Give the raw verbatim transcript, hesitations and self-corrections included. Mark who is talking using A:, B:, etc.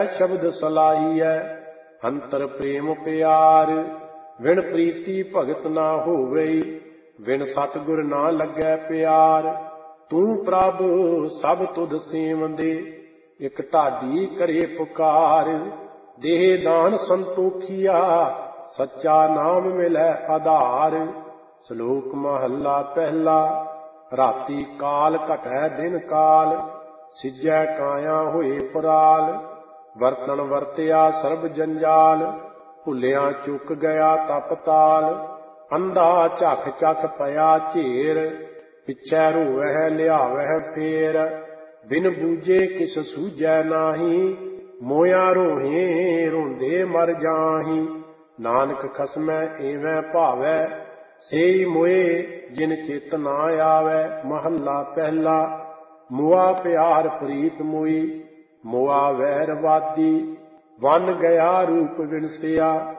A: शब्द सलाहीਐ अंतर प्रेम प्यार विण प्रीति भगत ना होवई विण सतगुर ना लगै प्यार तू प्रभ सब तुध सेवंदे इक ढाडी करे पुकार देह दान संतोखिया सच्चा नाम मिलै आधार। श्लोक महला पहला। राती काल घटै दिन काल सिजै काया होए पराल वरतन वरतिया सर्ब जंजाल भुलिया चुक गया तप ताल अंधा झक झक पया झेर पिछै रोवै लियावै फेर बिन बूझे किस सूझै नाही मोया रोहे रोंदे मर जाही। नानक खसमै एवं भावै सेई मोए जिन चित ना आवै। महला पहला। मुआ प्यार प्रीत मोई मुआ वैरवादी वन गया रूप विनसिया